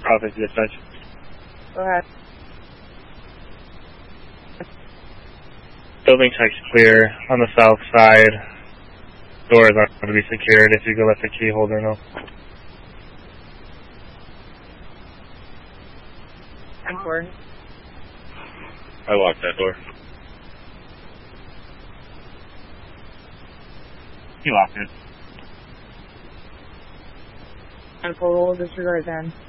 Office dispatch. Go ahead. Building check's clear on the south side. Doors aren't going to be secured if you could let the key holder know. Important. I locked that door. He locked it. And full roll disregard then.